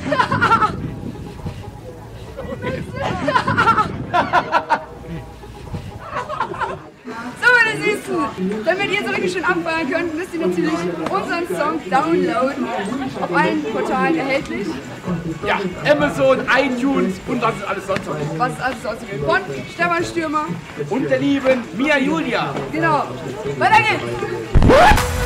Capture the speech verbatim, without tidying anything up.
So, meine Süßen, damit ihr so richtig schön abfeiern könnt, müsst ihr natürlich unseren Song downloaden. Auf allen Portalen erhältlich. Ja, Amazon, iTunes und was ist alles sonst noch. Was ist alles sonst gibt. Von Stefan Stürmer. Und der lieben Mia Julia. Genau. Weiter geht's.